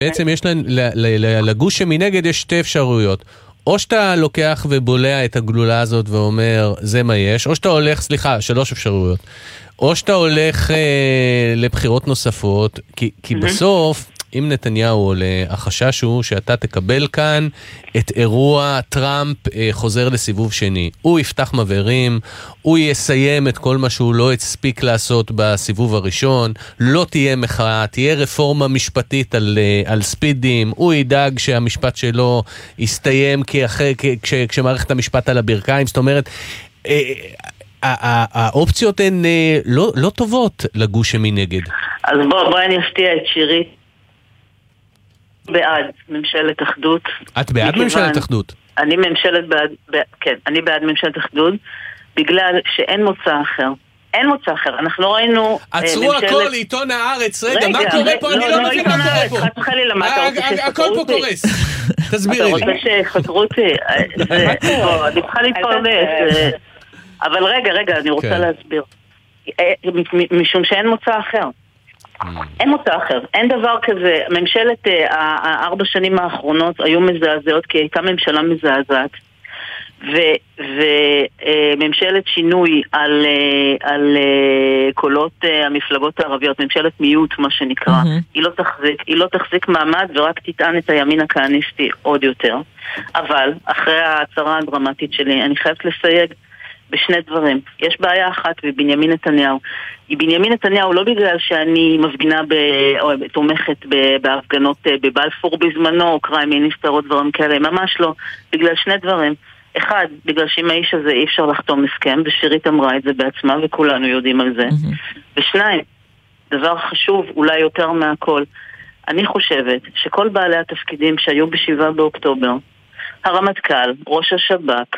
בעצם יש לגוש שמנגד יש שתי אפשרויות. או שאתה לוקח ובולע את הגלולה הזאת ואומר, זה מה יש, או שאתה הולך, שלוש אפשרויות. או שאתה הולך לבחירות נוספות, כי בסוף, אם נתניהו עולה, החשש הוא שאתה תקבל כאן את אירוע טראמפ חוזר לסיבוב שני. הוא יפתח מבערים, הוא יסיים את כל מה שהוא לא הספיק לעשות בסיבוב הראשון, לא תהיה מחאה, תהיה רפורמה משפטית על ספידים, הוא ידאג שהמשפט שלו יסתיים כשמערכת המשפט על הברכיים, זאת אומרת, האופציות הן לא טובות לגוש שמנגד. אז בואי אני אפתיע את שירי. בעד ממשלת אחדות. את בעד ממשלת אחדות? אני בעד ממשלת אחדות, בגלל שאין מוצא אחר. אין מוצא אחר. אנחנו ראינו... עצרו הכל לעיתון הארץ. רגע, מה קורה פה? אני לא מבין מה קורה פה. חס וחלילה, מה אתה רוצה שחקרו הכל פה קורס. תסבירי לי. אתה רוצה שחקרו אותי? אני צריכה להתפרנס. אבל רגע, אני רוצה להסביר. משום שאין מוצא אחר. אין מוצא אחר, אין דבר כזה. ממשלת 4 שנים האחרונות היו מזעזעות, כי הייתה ממשלה מזעזעת, וממשלת שינוי על קולות המפלגות הערביות, ממשלת מיעוט מה שנקרא, היא לא תחזיק מעמד ורק תטען את הימין הכהניסטי עוד יותר. אבל אחרי ההצהרה הדרמטית שלי אני חייבת לסייג בשני דברים. יש בעיה אחת בבנימין נתניהו. היא בנימין נתניהו לא בגלל שאני מפגינה או תומכת בהפגנות בבלפור בזמנו, או קריים מיניסטר או דברים כאלה, ממש לא. בגלל שני דברים. אחד, בגלל שעם האיש הזה אי אפשר לחתום הסכם, ושירית אמרה את זה בעצמה וכולנו יודעים על זה. ושניים, דבר חשוב אולי יותר מהכל, אני חושבת שכל בעלי התפקידים שהיו ב7 באוקטובר, הרמטכ"ל, ראש השב"כ,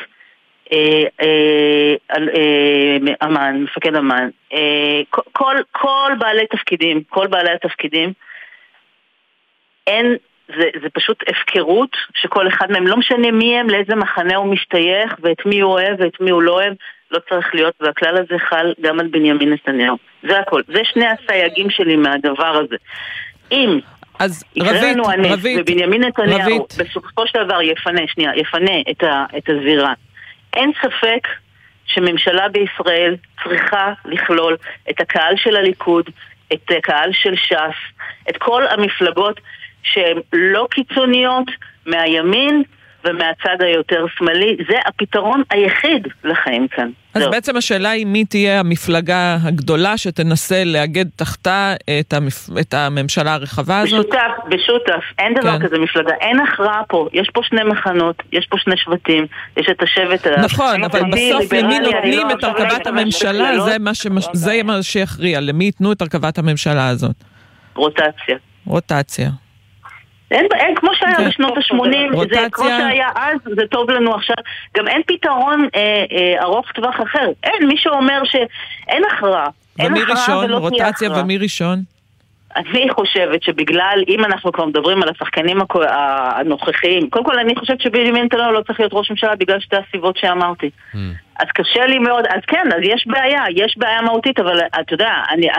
אמן, מפקד אמן, כל בעלי התפקידים, אין, זה פשוט הפקרות שכל אחד מהם, לא משנה מי הם, לאיזה מחנה הוא משתייך, ואת מי הוא אוהב ואת מי הוא לא אוהב, לא צריך להיות, והכלל הזה חל גם על בנימין נתניהו. זה הכל. זה שני הסייגים שלי מהדבר הזה. אם יקרה לנו הנס ובנימין נתניהו בסופו של דבר יפנה את הזירה, אין ספק שממשלה בישראל צריכה לכלול את הקהל של הליכוד, את הקהל של ש"ס, את כל המפלגות שהן לא קיצוניות מהימין ומהצד היותר שמאלי. זה הפתרון היחיד לחיים כאן. אז בעצם השאלה היא מי תהיה המפלגה הגדולה שתנסה לאגד תחתה את הממשלה הרחבה הזאת? בשותף, אין דבר כזה מפלגה, אין הכרעה פה, יש פה שני מחנות, יש פה שני שבטים, יש את השבט... נכון, אבל בסוף למי נותנים את הרכבת הממשלה, זה מה שיכריע, למי ייתנו את הרכבת הממשלה הזאת? רוטציה. אין כמו שהיה בשנות ה-80, זה כמו שהיה אז, זה טוב לנו עכשיו. גם אין פתרון ארוך טווח אחר. אין, מי שאומר שאין הכרעה. ומי ראשון? רוטציה ומי ראשון? אני חושבת שבגלל, אם אנחנו כבר מדברים על השחקנים הנוכחיים, קודם כל אני חושבת שבנימין נתניהו לא צריך להיות ראש ממשלה בגלל שתי הסיבות שאמרתי. אז קשה לי מאוד, אז כן, אז יש בעיה מהותית, אבל אתה יודע,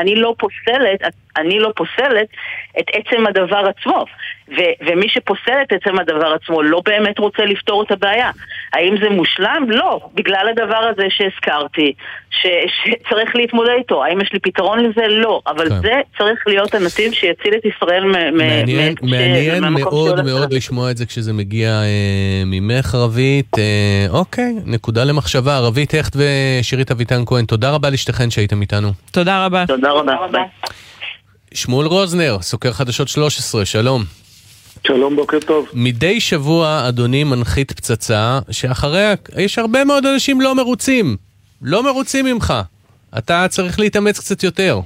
אני לא פוסלת את עצם הדבר עצמו, ומי שפוסל את עצם הדבר עצמו לא באמת רוצה לפתור את הבעיה. האם זה מושלם? לא, בגלל הדבר הזה שהזכרתי, שצריך להתמודד איתו. האם יש לי פתרון לזה? לא, אבל זה צריך להיות הנתיב שיציל את ישראל מעניין מאוד מאוד לשמוע את זה כשזה מגיע ממך רבית. אוקיי, נקודה למחשבה. רבית הכט ושירית אביטן כהן, תודה רבה לשתכן שהייתם איתנו. תודה רבה. תודה רבה. שמואל רוזנר, סוקר חדשות 13, שלום. שלום, בוקר טוב. מדי שבוע אדוני מנחית פצצה שאחריה יש הרבה מאוד אנשים לא מרוצים ממך. אתה צריך להתאמץ קצת יותר.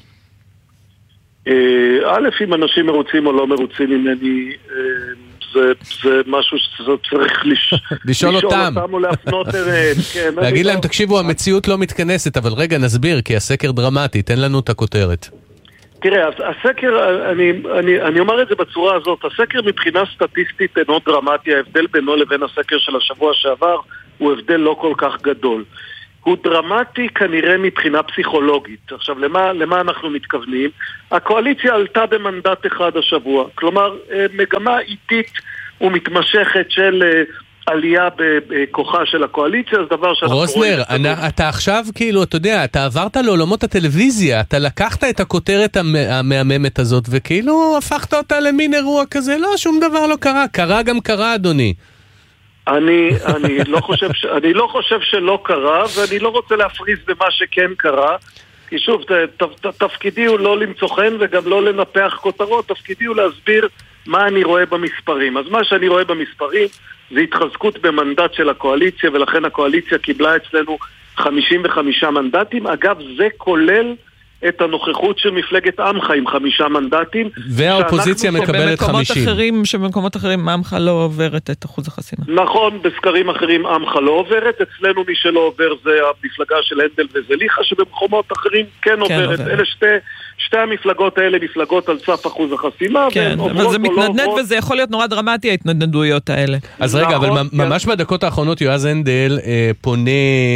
א', אם אנשים מרוצים או לא מרוצים ממני, זה משהו שצריך לשאול אותם או להפנות להגיד להם, תקשיבו, המציאות לא מתכנסת, אבל רגע נסביר, כי הסקר דרמטי, תן לנו את הכותרת. תראה, הסקר, אני אומר את זה בצורה הזאת, הסקר מבחינה סטטיסטית אינו דרמטי, ההבדל בינו לבין הסקר של השבוע שעבר הוא הבדל לא כל כך גדול. הוא דרמטי כנראה מבחינה פסיכולוגית. עכשיו, למה אנחנו מתכוונים? הקואליציה עלתה במנדט אחד השבוע, כלומר, מגמה איטית ומתמשכת של עלייה בכוחה של הקואליציה, זה דבר שאנחנו רוזנר, אתה עכשיו כאילו, אתה יודע, אתה עברת לעולמות הטלוויזיה, אתה לקחת את הכותרת המהממת הזאת, וכאילו הפכת אותה למין אירוע כזה, לא, שום דבר לא קרה, קרה גם קרה, אדוני. אני לא חושב שלא קרה, ואני לא רוצה להפריז במה שכן קרה, כי שוב, תפקידי הוא לא למצוא חן וגם לא לנפח כותרות, תפקידי הוא להסביר מה אני רואה במספרים. אז מה שאני רואה במספרים זה התחזקות במנדט של הקואליציה, ולכן הקואליציה קיבלה אצלנו 55 מנדטים. אגב, זה כולל את הנוכחות של מפלגת עמך עם 5 מנדטים. והאופוזיציה מקבלת 50. שבמקומות אחרים עמך לא עוברת את אחוז החסימה. נכון, בסקרים אחרים עמך לא עוברת. אצלנו מי שלא עובר זה המפלגה של הנדל וזליחה, שבמקומות אחרים כן עוברת. אלה שתי המפלגות האלה מפלגות על סף אחוז החסימה. כן, אבל זה מתנדנד וזה יכול להיות נורא דרמטי ההתנדנדויות האלה. אז רגע, אבל ממש בדקות האחרונות יועז הנדל פונה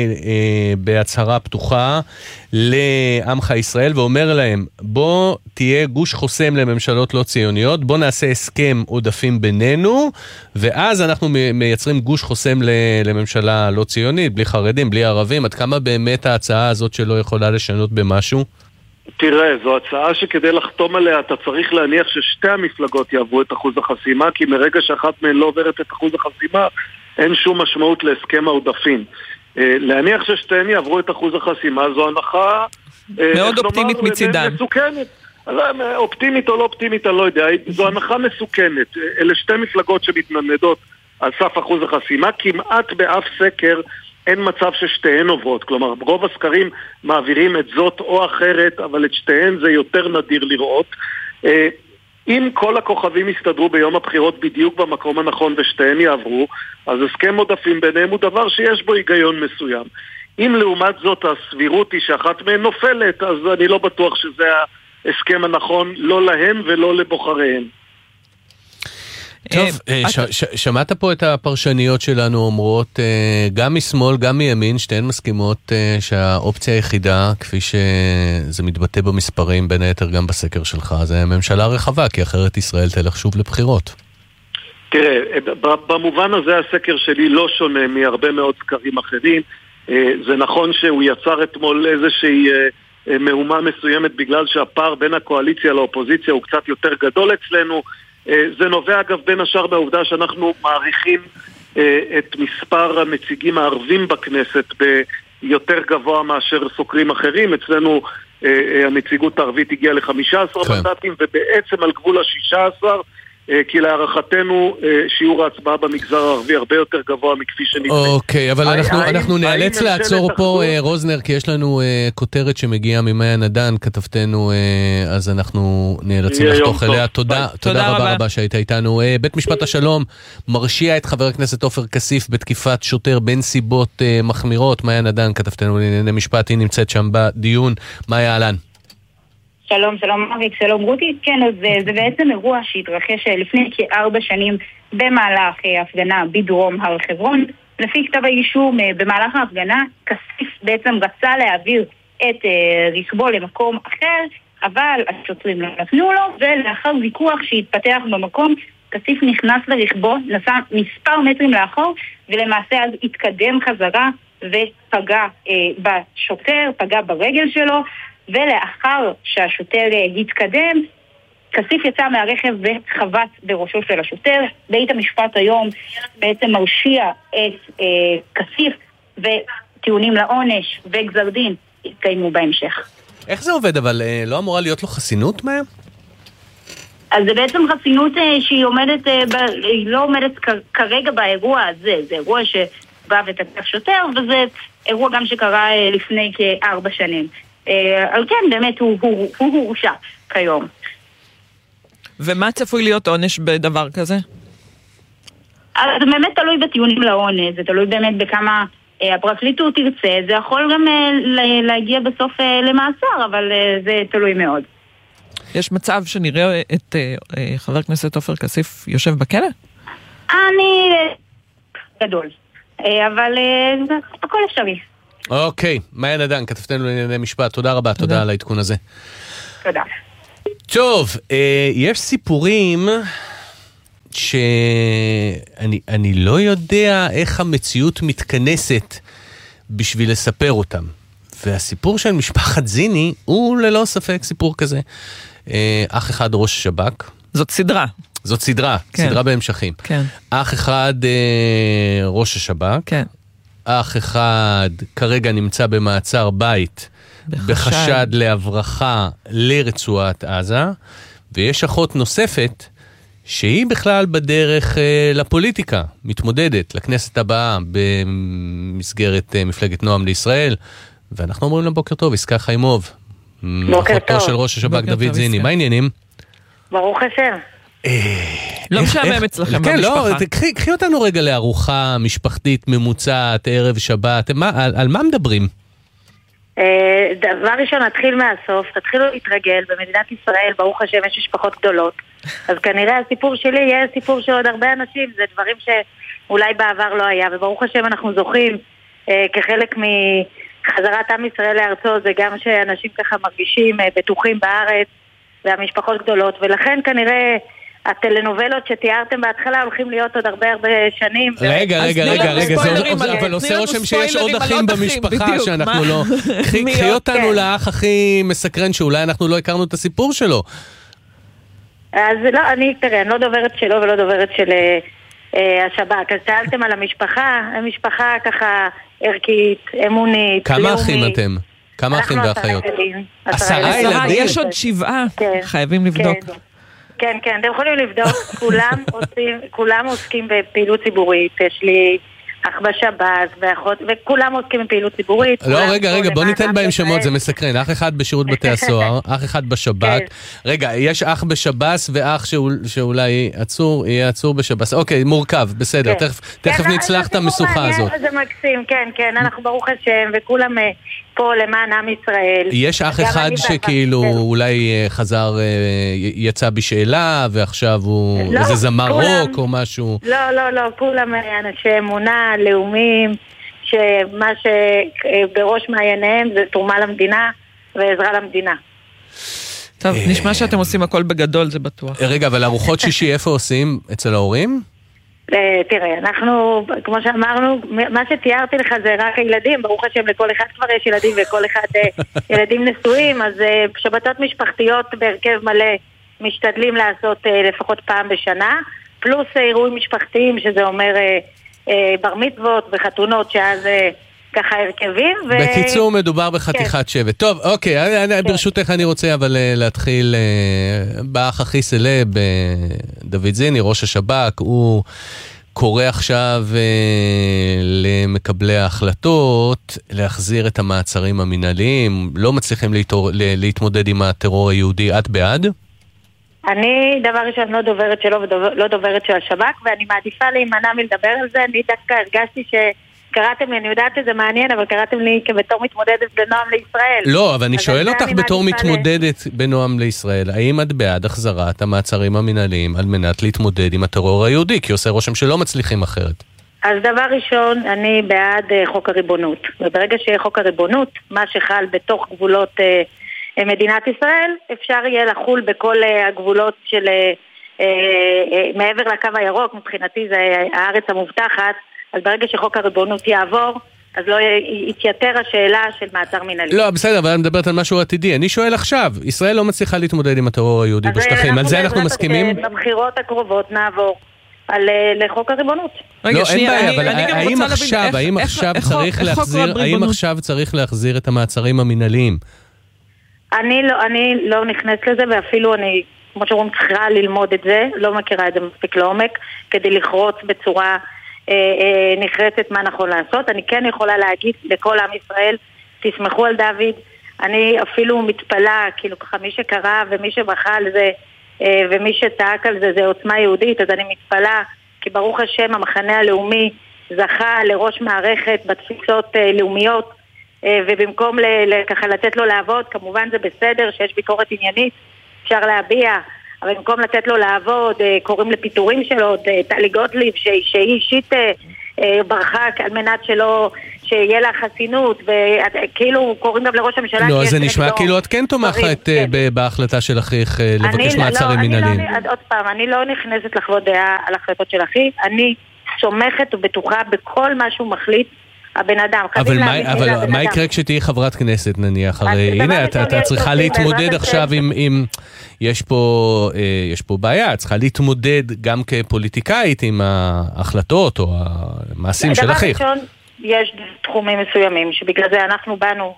בהצהרה פתוחה לעמך ישראל ואומר להם, בוא תהיה גוש חוסם לממשלות לא ציוניות, בוא נעשה הסכם עודפים בינינו, ואז אנחנו מייצרים גוש חוסם לממשלה לא ציונית, בלי חרדים, בלי ערבים. עד כמה באמת ההצעה הזאת שלא יכולה לשנות במשהו? תראה, זו הצעה שכדי לחתום עליה אתה צריך להניח ששתי המפלגות יעברו את אחוז החסימה, כי מרגע שאחת מהן לא עוברת את אחוז החסימה, אין שום משמעות להסכם העודפים. להניח ששתיהן יעברו את אחוז החסימה, זו הנחה מאוד אופטימית מצידן. מסוכנת. אופטימית או לא אופטימית, אני לא יודע. זו הנחה מסוכנת. אלה שתי מפלגות שמתנדנדות על סף אחוז החסימה, כמעט באף סקר אין מצב ששתיהן עוברות. כלומר, רוב הסקרים מעבירים את זאת או אחרת, אבל את שתיהן זה יותר נדיר לראות. אם כל הכוכבים יסתדרו ביום הבחירות בדיוק במקום הנכון ושתיהן יעברו, אז הסכם עודפים ביניהם הוא דבר שיש בו היגיון מסוים. אם לעומת זאת הסבירות היא שאחת מהן נופלת, אז אני לא בטוח שזה ההסכם הנכון, לא להם ולא לבוחריהם. טוב, שמעת פה את הפרשניות שלנו אומרות, גם משמאל, גם מימין, שתיהן מסכימות שהאופציה היחידה, כפי שזה מתבטא במספרים, בין היתר גם בסקר שלך, זה ממשלה רחבה, כי אחרת ישראל תלך שוב לבחירות. תראה, במובן הזה הסקר שלי לא שונה מהרבה מאוד סקרים אחרים. זה נכון שהוא יצר אתמול איזושהי מהומה מסוימת, בגלל שהפער בין הקואליציה לאופוזיציה הוא קצת יותר גדול אצלנו. זה נובע אגב בין השאר בעובדה שאנחנו מעריכים את מספר הנציגים הערבים בכנסת ביותר גבוה מאשר סוקרים אחרים. אצלנו הנציגות הערבית הגיעה ל-15 מנדטים ובעצם על גבול ה-16, כי להערכתנו שיעור ההצבעה במגזר הערבי הרבה יותר גבוה מכפי שנדמה. אוקיי, אבל אנחנו נאלץ לעצור פה, רוזנר, כי יש לנו כותרת שמגיעה ממאיה נדן, כתבתנו, אז אנחנו נאלצים לחתוך אליה. תודה רבה שהיית איתנו. בית משפט השלום מרשיע את חבר הכנסת עופר כסיף בתקיפת שוטר בנסיבות מחמירות. מאיה נדן, כתבתנו לענייני משפט, היא נמצאת שם בדיון. מאיה, אהלן. שלום אריק, שלום רותי. כן, אז זה בעצם אירוע שהתרחש לפני כ4 שנים במהלך הפגנה בדרום הר חברון. לפי כתב האישום, במהלך ההפגנה כסיף בעצם רצה להעביר את רכבו למקום אחר, אבל השוטרים לא נתנו לו, ולאחר ויכוח שהתפתח במקום, כסיף נכנס לרכבו, נסע מספר מטרים לאחור, ולמעשה אז התקדם חזרה ופגע בשוטר, פגע ברגל שלו, ולאחר שהשוטר התקדם, כסיף יצא מהרכב וחבט בראשו של השוטר. בית המשפט היום בעצם מרשיע את כסיף, וטיעונים לעונש וגזר דין יתקיימו בהמשך. איך זה עובד? אבל לא אמורה להיות לו חסינות מהם? אז זה בעצם חסינות שהיא עומדת, היא לא עומדת כרגע באירוע הזה. זה אירוע שבא ותקף שוטר, וזה אירוע גם שקרה לפני כ4 שנים. על כן, באמת הוא הורשע כיום. ומה צפוי להיות עונש בדבר כזה? זה באמת תלוי בטיעונים לעונש, זה תלוי באמת בכמה הפרקליטות תרצה, זה יכול גם להגיע בסוף למאסר, אבל זה תלוי מאוד. יש מצב שנראה את חבר הכנסת עופר כסיף יושב בכלא? אני גדול, אבל הכל אפשרי. אוקיי, מאיה נדן, כתבתנו לענייני משפט, תודה רבה, תודה על העדכון הזה. תודה. טוב, יש סיפורים שאני לא יודע איך המציאות מתכנסת בשביל לספר אותם. והסיפור של משפחת זיני הוא ללא ספק סיפור כזה. אח אחד ראש השב"כ. זאת סדרה. זאת סדרה, כן. סדרה בהמשכים. כן. אח אחד ראש השב"כ. כן. אח אחד כרגע נמצא במעצר בית בחשד להברחה לרצועת עזה, ויש אחות נוספת שהיא בכלל בדרך לפוליטיקה, מתמודדת לכנסת הבאה במסגרת מפלגת נועם לישראל, ואנחנו אומרים לה בוקר טוב, עסקה חיימוב. בוקר אחותו טוב. של ראש השב"כ דוד זיני. מה העניינים? ברוך השם. לא משעמם אצלכם כן, במשפחה. לא, קחי אותנו רגע לארוחה משפחתית ממוצעת, ערב שבת, על מה מדברים? דבר ראשון, נתחיל מהסוף, תתחילו להתרגל, במדינת ישראל, ברוך השם, יש משפחות גדולות, אז כנראה הסיפור שלי יהיה סיפור של עוד הרבה אנשים, זה דברים שאולי בעבר לא היה, וברוך השם אנחנו זוכים כחלק מחזרת עם ישראל לארצו, זה גם שאנשים ככה מרגישים בטוחים בארץ, והמשפחות גדולות, ולכן כנראה הטלנובלות שתיארתם בהתחלה הולכים להיות עוד הרבה שנים. רגע, אבל עושה רושם שיש עוד אחים במשפחה שאנחנו לא... קחי אותנו לאח הכי מסקרן שאולי אנחנו לא הכרנו את הסיפור שלו. אז לא, אני לא דוברת שלו ולא דוברת של השב"כ. אז שאלתם על המשפחה ככה ערכית, אמונית, לאומית. כמה אחים אתם? כמה אחים ואחיות? 10 ילדים? יש עוד 7, חייבים לבדוק. כן, אתם יכולים לבדוק, כולם עוסקים בפעילות ציבורית, יש לי אח בשב"ס ואחות, וכולם עוסקים בפעילות ציבורית. לא, רגע, בוא ניתן בהם שמות, זה מסקרן, אח אחד בשירות בתי הסוהר, אח אחד בשב"כ, רגע, יש אח בשב"ס ואח שאולי יהיה עצור בשב"ס, אוקיי, מורכב, בסדר, תכף נצלח את המשוכה הזאת. זה מקסים, כן, אנחנו ברוך השם, וכולם פה למען עם ישראל. יש אח אחד שכאילו אולי חזר, יצא בשאלה, ועכשיו הוא איזה זמר רוק או משהו. לא, כולם אנשי אמונה, לאומיים, שמה שבראש מעייניהם זה תרומה למדינה ועזרה למדינה. טוב, נשמע שאתם עושים הכל בגדול, זה בטוח. רגע, אבל ארוחות שישי איפה עושים? אצל ההורים? תראה, אנחנו, כמו שאמרנו, מה שתיארתי לך זה רק הילדים, ברוך השם לכל אחד כבר יש ילדים וכל אחד ילדים נשואים, אז שבתות משפחתיות בהרכב מלא משתדלים לעשות לפחות פעם בשנה, פלוס אירועים משפחתיים שזה אומר בר מצוות וחתונות שאז ככה הרכבים. בקיצור מדובר בחתיכת שבט. טוב, אוקיי, ברשותך אני רוצה אבל להתחיל באח הכי סלב, דוד זיני, ראש השב"כ, הוא קורא עכשיו למקבלי ההחלטות להחזיר את המעצרים המנהליים, לא מצליחים להתמודד עם הטרור היהודי, את בעד? אני דבר ראשון לא דוברת שלו ולא דוברת של השב"כ, ואני מעדיפה להימנע מלדבר על זה. אני דווקא הרגשתי שקראתם לי, אני יודעת שזה מעניין, אבל קראתם לי כבתור מתמודדת בנועם לישראל. לא, אבל אני שואל אותך בתור מתמודדת בנועם לישראל, האם את בעד החזרת המעצרים המנהליים על מנת להתמודד עם הטרור היהודי, כי עושה רושם שלא מצליחים אחרת? אז דבר ראשון, אני בעד חוק הריבונות, וברגע שיהיה חוק הריבונות, מה שחל בתוך גבולות מדינת ישראל, אפשר יהיה לחול בכל הגבולות של מעבר לקו הירוק, מבחינתי זה הארץ המובטחת, אז ברגע שחוק הריבונות יעבור, אז לא יתייתר השאלה של מעצר מנהלי. לא, בסדר, אבל אני מדברת על משהו עתידי. אני שואל עכשיו, ישראל לא מצליחה להתמודד עם הטרור היהודי בשטחים, על זה אנחנו מסכימים? בבחירות הקרובות נעבור לחוק הריבונות. לא, אין בעיה, אבל האם עכשיו צריך להחזיר את המעצרים המנהליים? אני לא נכנסת לזה, ואפילו אני, כמו שאומרים, צריכה ללמוד את זה, לא מכירה את זה מספיק לעומק, כדי לחרוץ בצורה נחרצת מה נכון לעשות. אני כן יכולה להגיד לכל עם ישראל, תסמכו על דוד. אני אפילו מתפלה, כאילו ככה מי שקרא ומי שבחה על זה, ומי שצעק על זה, זה עוצמה יהודית, אז אני מתפלה, כי ברוך השם המחנה הלאומי זכה לראש מערכת בתפיסות לאומיות, ובמקום ככה לתת לו לעבוד, כמובן זה בסדר שיש ביקורת עניינית, אפשר להביע, אבל במקום לתת לו לעבוד, קוראים לפיטורים שלו, טלי גוטליב, שהיא אישית ברחה על מנת שיהיה לה חסינות, וכאילו קוראים גם לראש הממשלה... לא, זה נשמע כאילו את כן תומכת בהחלטה של אחיך לבקש מעצרים מנהליים. עוד פעם, אני לא נכנסת לחוות דעה על החלטות של אחי, אני סומכת ובטוחה בכל מה שהוא מחליט הבן אדם. אבל מה יקרה כשתהי חברת כנסת נניח? הרי הנה, אתה צריכה להתמודד עכשיו עם... יש פה בעיה, צריכה להתמודד גם כפוליטיקאית עם ההחלטות או המעשים של אחיך. דבר ראשון, יש תחומים מסוימים שבגלל זה אנחנו באנו,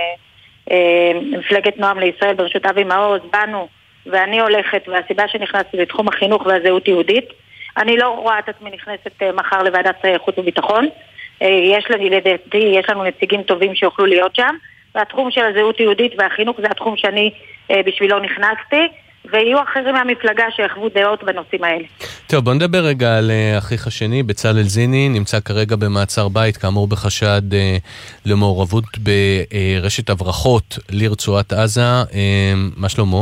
מפלגת נועם לישראל בראשות אבי מעוז, באנו ואני הולכת, והסיבה שנכנסתי לתחום החינוך והזהות יהודית, אני לא רואה את עצמי נכנסת מחר לוועדת חוץ וביטחון, יש לנו נציגים טובים שיוכלו להיות שם, והתחום של הזהות יהודית והחינוך זה התחום שאני בשבילו נכנסתי, ויהיו אחרים מהמפלגה שיחוו דעות בנושאים האלה. טוב, בוא נדבר רגע על אחיך השני, בצלאל זיני, נמצא כרגע במעצר בית, כאמור בחשד למעורבות ברשת הברחות לרצועת עזה. מה שלמה?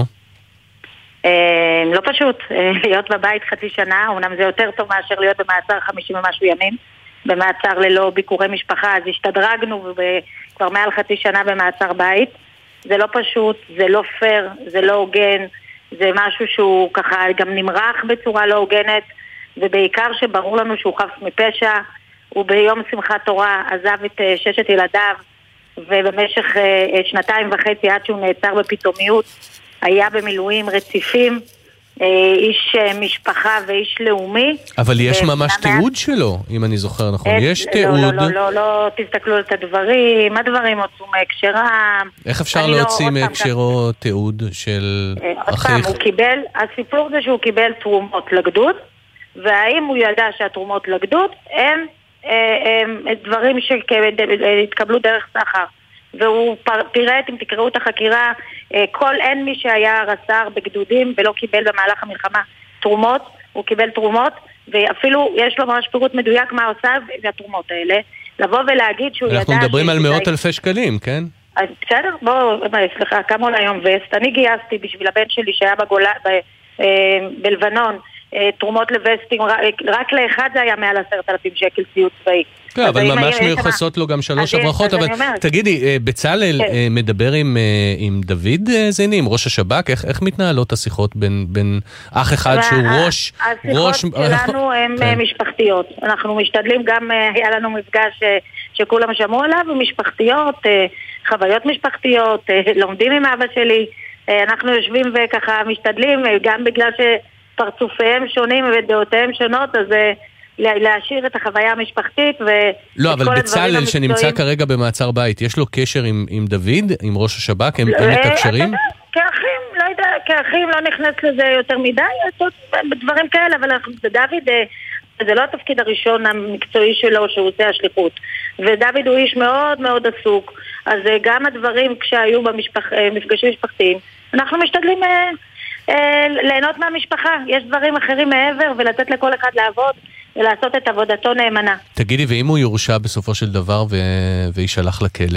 לא פשוט, להיות בבית חצי שנה, אומנם זה יותר טוב מאשר להיות במעצר 50 ומשהו ימים, במעצר ללא ביקורי משפחה, אז השתדרגנו וכבר מעל חצי שנה במעצר בית. זה לא פשוט, זה לא פייר, זה לא הוגן, זה משהו שהוא ככה גם נמרח בצורה לא הוגנת, ובעיקר שברור לנו שהוא חף מפשע, הוא ביום שמחת תורה עזב את 6 ילדיו, ובמשך 2.5 עד שהוא נעצר בפתאומיות, היה במילואים רציפים, איש משפחה ואיש לאומי. אבל יש ממש תיעוד שלו, אם אני זוכר נכון. יש תיעוד. לא, תסתכלו על הדברים, הדברים הוצאו מהקשרם. איך אפשר להוציא מהקשרו תיעוד של אחיך? הסיפור זה שהוא קיבל תרומות לגדוד, והאם הוא ידע שהתרומות לגדוד הם דברים שהתקבלו דרך סחר. והוא פירט, אם תקראו את החקירה, אין מי שהיה רס"ר בגדודים ולא קיבל במהלך המלחמה תרומות, הוא קיבל תרומות, ואפילו יש לו ממש פירוט מדויק מה עושה והתרומות האלה, לבוא ולהגיד שהוא ידע... אנחנו מדברים על מאות אלפי שקלים, כן? אז בסדר, סליחה, כמה עולה היום וסט, אני גייסתי בשביל הבן שלי שהיה בלבנון, תרומות לווסטים, רק לאחד זה היה מעל 10,000 שקל ציוד צבאי. כן, אבל ממש מיוחסות לו גם 3 הברחות, אבל תגידי, בצלאל מדבר עם דוד זיני, עם ראש השב"כ, איך מתנהלות השיחות בין אח אחד שהוא ראש... השיחות שלנו הן משפחתיות, אנחנו משתדלים גם, היה לנו מפגש שכולם שמעו עליו, ומשפחתיות, חוויות משפחתיות, לומדים עם אבא שלי, אנחנו יושבים וככה משתדלים, גם בגלל פרצופיהם שונים ודעותיהם שונות, אז להשאיר את החוויה המשפחתית לא, אבל בצלאל שנמצא כרגע במעצר בית, יש לו קשר עם דוד, עם ראש השב"כ, הם מתקשרים? כאחים, לא יודע, כאחים לא נכנס לזה יותר מדי, דברים כאלה, אבל דוד, זה לא התפקיד הראשון המקצועי שלו שהוא עושה השליחות, ודוד הוא איש מאוד מאוד עסוק, אז גם הדברים כשהיו במפגשים משפחתיים, אנחנו משתדלים ליהנות מהמשפחה, יש דברים אחרים מעבר ולתת לכל אחד לעבוד ולעשות את עבודתו נאמנה. תגידי, ואם הוא יורשע בסופו של דבר וישלח לכלא?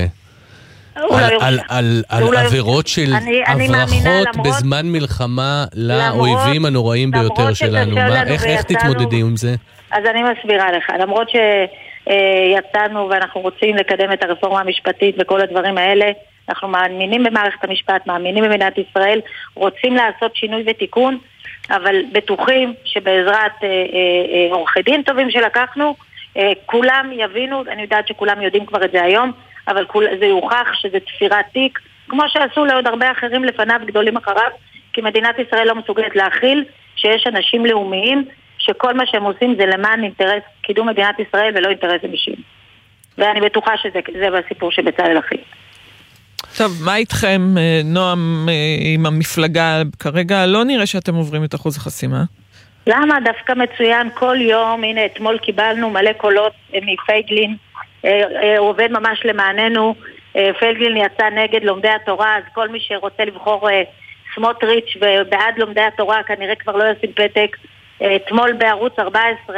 על עבירות של הברחות בזמן מלחמה לאויבים הנוראים ביותר שלנו, איך תתמודדי עם זה? אז אני מסבירה לך, למרות שיצאנו ואנחנו רוצים לקדם את הרפורמה המשפטית וכל הדברים האלה, אנחנו מאמינים במערכת המשפט, מאמינים במדינת ישראל, רוצים לעשות שינוי ותיקון, אבל בטוחים שבעזרת עורכי דין טובים שלקחנו, כולם יבינו, אני יודעת שכולם יודעים כבר את זה היום, אבל זה יוכח שזה תפירת תיק, כמו שעשו לעוד הרבה אחרים לפניו גדולים אחריו, כי מדינת ישראל לא מסוגלת להכיל שיש אנשים לאומיים, שכל מה שהם עושים זה למען אינטרס קידום מדינת ישראל ולא אינטרסים אישיים. ואני בטוחה שזה בסיפור שבצלאל אחי. טוב, מה איתכם, נועם, עם המפלגה? כרגע לא נראה שאתם עוברים את אחוז החסימה. למה? דווקא מצוין כל יום, הנה אתמול קיבלנו מלא קולות מפייגלין, הוא עובד ממש למעננו, פייגלין יצא נגד לומדי התורה, אז כל מי שרוצה לבחור סמוטריץ' ובעד לומדי התורה כנראה כבר לא ישים פתק. אתמול בערוץ 14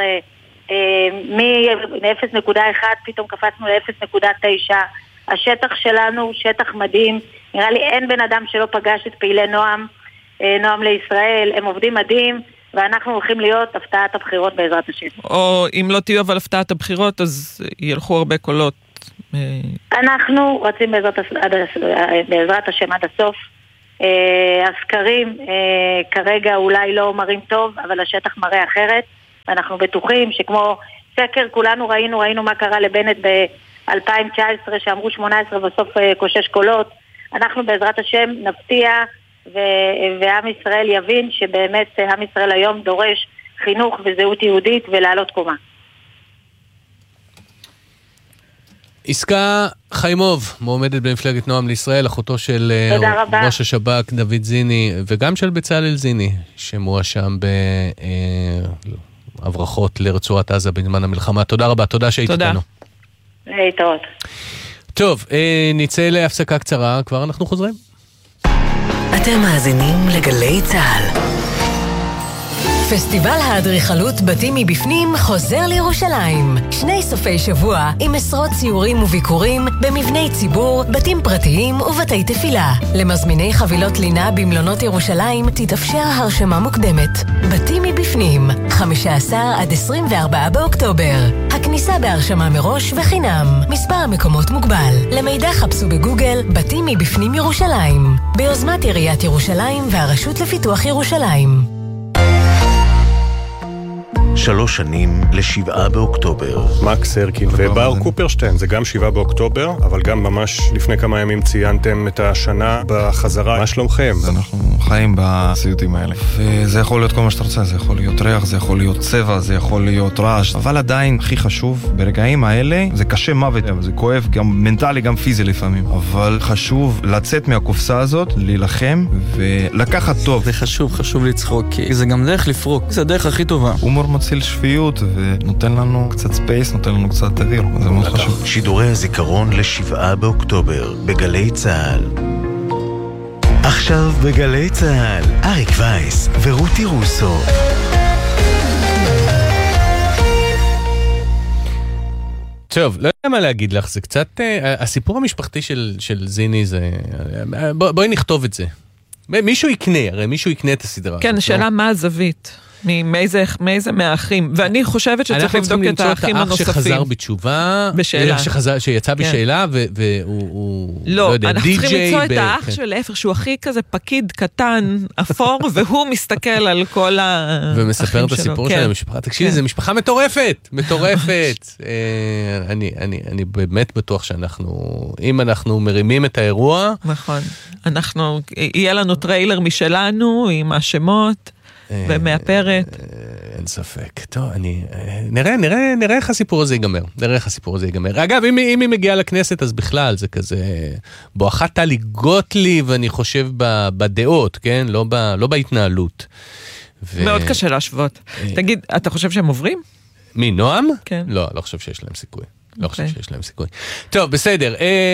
מ-0.1 פתאום קפצנו ל-0.9, השטח שלנו שטח מדהים, נראה לי אין בן אדם שלא פגש את פעילי נועם לישראל, הם עובדים מדהים, ואנחנו הולכים להיות הפתעת הבחירות בעזרת השם. או אם לא תהיו אבל הפתעת הבחירות, אז ילכו הרבה קולות אנחנו רצים בעזרת השם עד הסוף. הסקרים כרגע אולי לא מראים טוב, אבל השטח מראה אחרת. ואנחנו בטוחים שכמו סקר, כולנו ראינו מה קרה לבנט ב-2019, שאמרו 18 בסוף קושש קולות. אנחנו בעזרת השם נפתיע, ועם ישראל יבין שבאמת עם ישראל היום דורש חינוך וזהות יהודית ולעלות קומה. עסקה חיימוב, מועמדת במפלגת נועם לישראל, אחותו של ראש השב"כ דוד זיני, וגם של בצלאל זיני, שמואשם בהברחות לרצועת עזה בזמן המלחמה. תודה רבה, תודה שהיית איתנו. להתראות. טוב, נצא להפסקה קצרה, כבר אנחנו חוזרים. אתם מאזינים לגלי צהל. פסטיבל האדריכלות בתים מבפנים חוזר לירושלים. 2 סופי שבוע עם עשרות ציורים וביקורים במבני ציבור, בתים פרטיים ובתי תפילה. למזמיני חבילות לינה במלונות ירושלים תתאפשר הרשמה מוקדמת. בתים מבפנים, 15 עד 24 באוקטובר. הכניסה בהרשמה מראש וחינם. מספר המקומות מוגבל. למידע חפשו בגוגל בתים מבפנים ירושלים. ביוזמת עיריית ירושלים והרשות לפיתוח ירושלים. 3 שנים ל7 באוקטובר. מקס הרקין ובר קופרשטיין, זה גם 7 באוקטובר, אבל גם ממש לפני כמה ימים ציינתם את השנה בחזרה. מה שלומכם? אנחנו חיים בסיוטים האלה, וזה יכול להיות כל מה שאתה רוצה, זה יכול להיות ריח, זה יכול להיות צבע, זה יכול להיות רעש, אבל עדיין הכי חשוב, ברגעים האלה, זה קשה מוות, זה כואב גם מנטלי, גם פיזי לפעמים, אבל חשוב לצאת מהקופסה הזאת, להילחם ולקחת טוב. זה חשוב לצחוק, כי זה גם דרך לפרוק, זה הדרך הכי טובה. הומור מציל שפיות ונותן לנו קצת ספייס, נותן לנו קצת אוויר, זה מאוד חשוב. שידורי הזיכרון ל7 באוקטובר בגלי צהל. עכשיו בגלי צהל, אריק וייס ורותי רוסו. טוב, לא יודע מה להגיד לך, זה קצת, הסיפור המשפחתי של זיני זה, בואי נכתוב את זה. מישהו יקנה את הסדרה. כן, שאלה מה הזווית. מאיזה מהאחים, ואני חושבת שצריך לבדוק את האחים הנוספים. אנחנו צריכים למצוא את האח שחזר בתשובה, שיצא בשאלה, והוא לא יודע, אנחנו צריכים למצוא את האח של להפך, שהוא הכי כזה פקיד קטן, אפור, והוא מסתכל על כל האחים שלו. ומספר את הסיפור של המשפחה. תקשיבי, זו משפחה מטורפת. אני באמת בטוח אם אנחנו מרימים את האירוע. נכון. יהיה לנו טריילר משלנו, עם השמות. ומאפרת. אין ספק. טוב, נראה איך הסיפור הזה ייגמר. אגב, אם היא מגיעה לכנסת, אז בכלל זה כזה, בואכה טלי גוטליב, אני חושב בדעות, כן? לא בהתנהלות. מאוד קשה להשוות. תגיד, אתה חושב שהם עוברים? מי, נועם? כן. לא חושב שיש להם סיכוי. טוב, בסדר.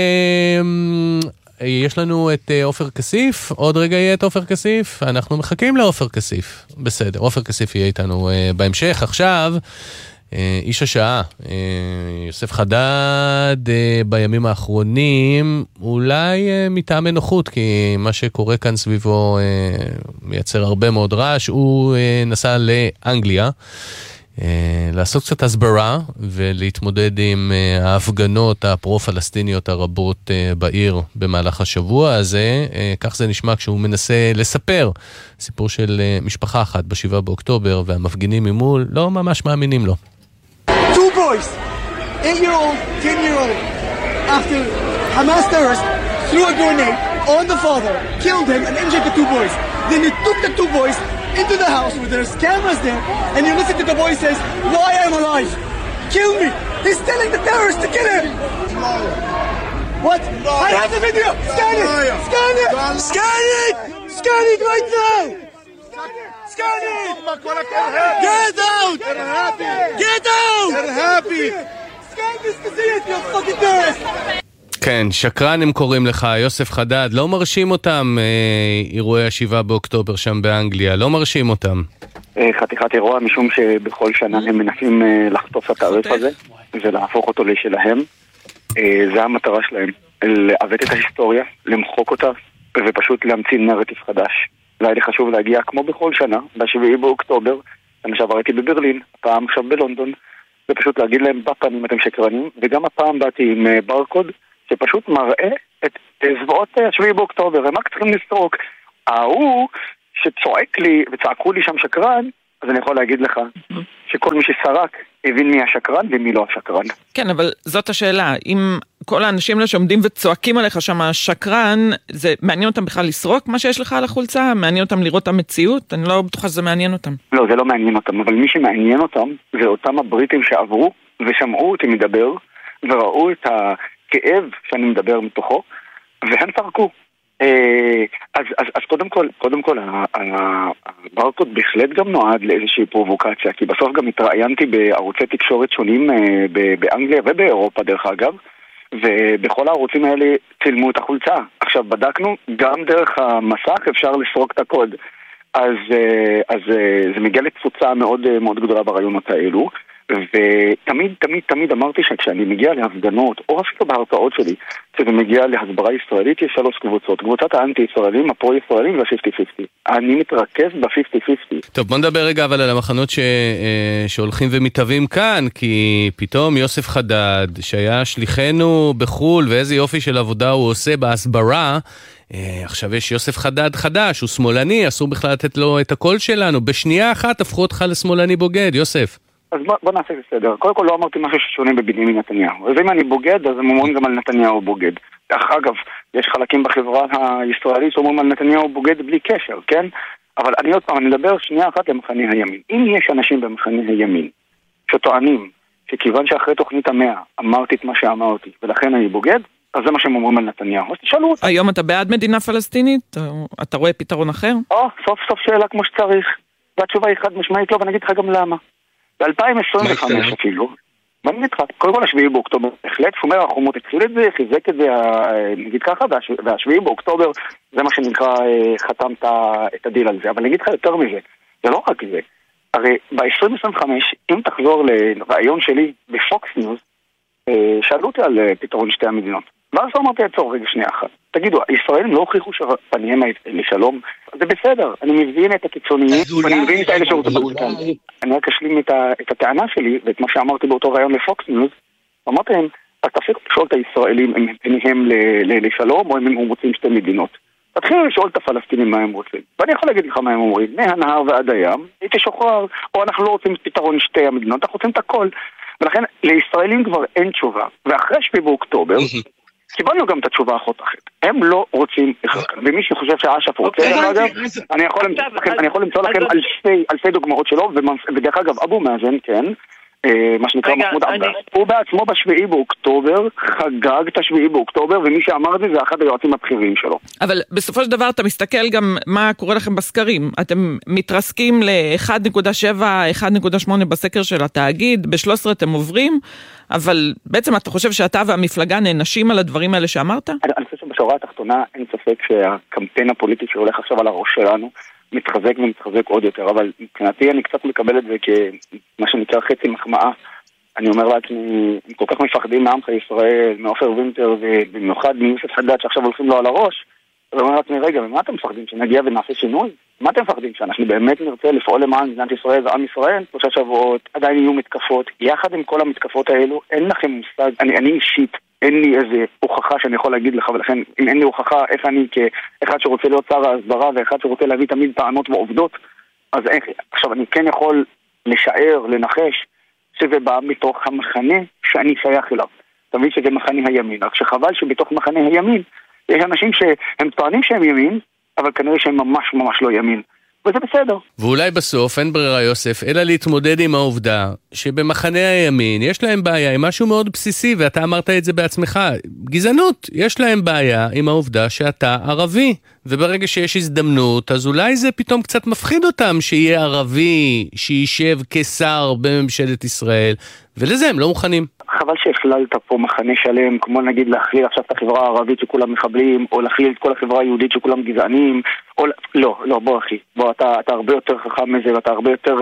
יש לנו את עופר כסיף, עוד רגע יהיה את עופר כסיף, אנחנו מחכים לעופר כסיף, בסדר, עופר כסיף יהיה איתנו בהמשך. עכשיו, איש השעה, יוסף חדד בימים האחרונים, אולי מטעם נוחות, כי מה שקורה כאן סביבו מייצר הרבה מאוד רעש, הוא נסע לאנגליה, לעשות קצת הסברה ולהתמודד עם ההפגנות הפרו-פלסטיניות הרבות בעיר במהלך השבוע הזה. כך זה נשמע כשהוא מנסה לספר סיפור של משפחה אחת ב7 באוקטובר, והמפגינים ממול לא ממש מאמינים לו. Two boys, 8-year-old, 10-year-old, after Hamas terrorists threw a grenade on the father, killed him and injured the 2 boys. Then they took the 2 boys into the house where there's cameras there, and you listen to the boy says, why am I alive? Kill me! He's telling the terrorists to kill him! What? I have the video! Scan it! Scan it! Scan it! Scan it right now! Scan it! Get out! Get out! Scan this to see it, you fucking terrorist! כן, שקרן הם קוראים לך, יוסף חדד, לא מרשים אותם אירועי 7 באוקטובר שם באנגליה, לא מרשים אותם. חתיכת אירוע, משום שבכל שנה הם מנסים לחטוף את הערף הזה ולהפוך אותו לשלהם. זה המטרה שלהם, לעוות את ההיסטוריה, למחוק אותה ופשוט להמציא נרטיב חדש. והיה לי חשוב להגיע כמו בכל שנה, ב7 באוקטובר, אני עכשיו הייתי בברלין, פעם עכשיו בלונדון, זה פשוט להגיד להם בפנים אתם שקרנים, וגם הפעם באתי עם ברקוד שפשוט מראה את זוועות 7 באוקטובר, הם רק צריכים לסרוק. ההוא שצועק לי וצעקו לי שם שקרן, אז אני יכול להגיד לך שכל מי שסרק הבין מי השקרן ומי לא השקרן. כן, אבל זאת השאלה, אם כל האנשים האלה שעומדים וצועקים עליך שם השקרן, זה מעניין אותם בכלל לסרוק מה שיש לך על החולצה? מעניין אותם לראות את המציאות? אני לא בטוחה שזה מעניין אותם. לא, זה לא מעניין אותם, אבל מי שמעניין אותם זה אותם הבריטים שעברו ושמעו אותי מדבר וראו את הכאב שאני מדבר מתוכו, והם סרקו. אז קודם כל הברקוד בהחלט גם נועד לאיזושהי פרובוקציה, כי בסוף גם התראיינתי בערוצי תקשורת שונים באנגליה ובאירופה דרך אגב, ובכל הערוצים האלה צילמו את החולצה. עכשיו בדקנו, גם דרך המסך אפשר לסרוק את הקוד, אז זה מגיע לתפוצה מאוד מאוד גדולה ברעיונות האלו, ותמיד אמרתי שכשאני מגיע להפגנות, או אפילו בהרצאות שלי, כשזה מגיע להסברה ישראלית, יש 3 קבוצות. קבוצת האנטי-ישראלים, הפרו-ישראלים וה-50-50. אני מתרכז ב-50-50. טוב, בוא נדבר רגע אבל על המחנות שהולכים ומתהווים כאן, כי פתאום יוסף חדד, שהיה שליחנו בחול, ואיזה יופי של עבודה הוא עושה בהסברה, עכשיו יש יוסף חדד חדש, הוא שמאלני, אסור בכלל לתת לו את הקול שלנו. בשנייה אחת הפכו אותך לשמאלני בוגד, יוסף. אז בוא נעשה את הסדר. קודם כל לא אמרתי משהו ששונה בבנימין נתניהו. אז אם אני בוגד, אז הם אומרים גם על נתניהו בוגד. אגב, יש חלקים בחברה הישראלית שאומרים על נתניהו בוגד בלי קשר, כן? אבל אני עוד פעם, אני מדבר שנייה אחת למחנה הימין. אם יש אנשים במחנה הימין שטוענים שכיוון שאחרי תוכנית 100 אמרתי את מה שאמרתי ולכן אני בוגד, אז זה מה שהם אומרים על נתניהו. אז תשאלו אותי. היום אתה בעד מדינה פלסטינית? אתה רואה פתרון אחר? סוף סוף שאלה כמו שצריך. והתשובה היא חד משמעית לא, ואני אגיד לך גם למה. ב-2025 אפילו, ואני אגיד לך, קודם כל 7 באוקטובר, בהחלט שומר החומות התחיל את זה, חיזק את זה, נגיד ככה, וה7 באוקטובר זה מה שנקרא חתמת את הדיל על זה, אבל אני אגיד לך יותר מזה, זה לא רק זה, הרי ב-2025, אם תחזור לרעיון שלי בפוקס ניוז, שאלו אותי על פתרון 2 המדינות, ואז אמרתי עצור רגע שנייה אחת, תגידו, הישראלים לא הוכיחו שפניהם לשלום, זה בסדר, אני מבין את הקיצוניים, ואני מבין את האלה שרוצים בגולתן. אני רק אשלים את הטענה שלי, ואת מה שאמרתי באותו רעיון לפוקס ניוז, אמרתי להם, אז תפסיקו לשאול את הישראלים אם הם פניהם לשלום, או אם הם רוצים 2 מדינות. תתחילו לשאול את הפלסטינים מה הם רוצים. ואני יכול להגיד לך מה הם אומרים, מהנהר ועד הים, הייתי שוחרר, או אנחנו לא רוצים פתרון 2 המדינות, אנחנו רוצים את הכל. ולכן לישראלים כבר אין תשובה. ואחרי 7 באוקטובר, קיבלנו גם את התשובה האחות אחת. הם לא רוצים אחד. ומי שחושב שהאש"ף רוצה, אני יכול למצוא לכם אלפי דוגמאות שלו, ודרך אגב, אבו מאזן, כן, מה שנקרא מחמוד עבאס, הוא בעצמו ב7 באוקטובר חגג את 7 באוקטובר, ומי שאמר את זה אחד היועצים הבכירים שלו. אבל בסופו של דבר אתה מסתכל גם מה קורה לכם בסקרים. אתם מתרסקים ל-1.7, 1.8 בסקר של התאגיד, ב-13 אתם עוברים, אבל בעצם אתה חושב שאתה והמפלגה נענשים על הדברים האלה שאמרת? אני חושב שבשורה התחתונה אין ספק שהקמפיין הפוליטי שהולך עכשיו על הראש שלנו מתחזק ומתחזק עוד יותר, אבל מבחינתי אני קצת מקבל את זה כמה שנקרא חצי מחמאה. אני אומר לעצמי, הם כל כך מפחדים מעמך ישראל, מעופר וינטר, ובמיוחד מיוסף חדד שעכשיו הולכים לו על הראש, אז אני אומר לעצמי, רגע, ומה אתם מפחדים? שנגיע ונעשה שינוי? מה אתם מפחדים? שאנחנו באמת נרצה לפעול למען מדינת ישראל ועם ישראל? 3 שבועות, עדיין יהיו מתקפות. יחד עם כל המתקפות האלו, אין לכם מושג, אני אישית, אין לי איזה הוכחה שאני יכול להגיד לך, ולכן אם אין לי הוכחה איך אני כאחד שרוצה להיות שר ההסברה ואחד שרוצה להביא תמיד טענות ועובדות, אז איך? עכשיו אני כן יכול לשער, לנחש, שזה בא מתוך המחנה שאני שייך אליו. אתה מבין שזה מחנה הימין, רק שחבל שבתוך מחנה הימין יש אנשים שהם טוענים שהם ימין, אבל כנראה שהם ממש ממש לא ימין. וזה בסדר. ואולי בסוף אין ברירה יוסף, אלא להתמודד עם העובדה שבמחנה הימין יש להם בעיה עם משהו מאוד בסיסי, ואתה אמרת את זה בעצמך, גזענות. יש להם בעיה עם העובדה שאתה ערבי, וברגע שיש הזדמנות, אז אולי זה פתאום קצת מפחיד אותם שיהיה ערבי שישב כשר בממשלת ישראל, ולזה הם לא מוכנים. חבל שהכללת פה מחנה שלם, כמו נגיד להכליל עכשיו את החברה הערבית שכולם מחבלים, או להכליל את כל החברה היהודית שכולם גזענים, או לא, בוא אחי, בוא, אתה הרבה יותר חכם מזה, ואתה הרבה יותר,